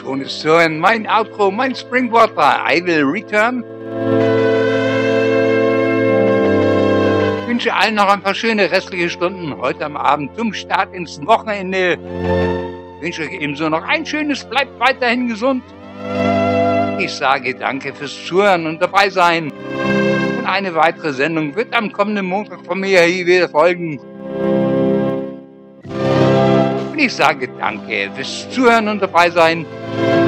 Ton ist zu hören, mein Outro, mein Springboard war I Will Return. Ich wünsche allen noch ein paar schöne restliche Stunden heute am Abend zum Start ins Wochenende. Ich wünsche euch ebenso noch ein schönes, bleibt weiterhin gesund. Ich sage danke fürs Zuhören und dabei sein. Und eine weitere Sendung wird am kommenden Montag von mir hier wieder folgen. Und ich sage danke fürs Zuhören und dabei sein.